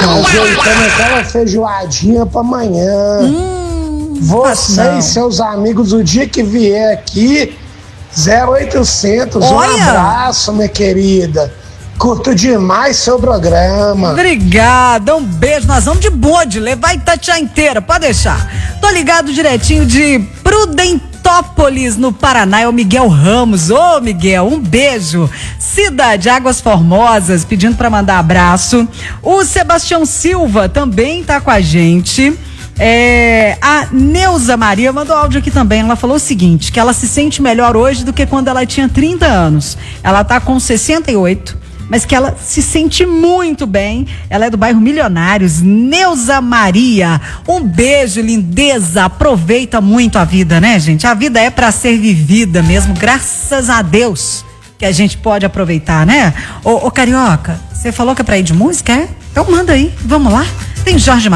Ajeitando aquela feijoadinha pra amanhã. Você e seus amigos, o dia que vier aqui, 0800, um abraço, minha querida. Curto demais seu programa. Obrigada, um beijo. Nós vamos de bonde, levar Itatiaia inteira, pode deixar. Tô ligado direitinho de Prudentópolis, no Paraná, é o Miguel Ramos. Ô, Miguel, um beijo. Cida de Águas Formosas, pedindo pra mandar abraço. O Sebastião Silva também tá com a gente. A Neuza Maria mandou áudio aqui também. Ela falou o seguinte, que ela se sente melhor hoje do que quando ela tinha 30 anos. Ela tá com 68, mas que ela se sente muito bem. Ela é do bairro Milionários. Neuza Maria, um beijo, lindeza. Aproveita muito a vida, né, gente? A vida é pra ser vivida mesmo, graças a Deus que a gente pode aproveitar, né? Ô Carioca, você falou que é pra ir de música, é? Então manda aí, vamos lá. Tem Jorge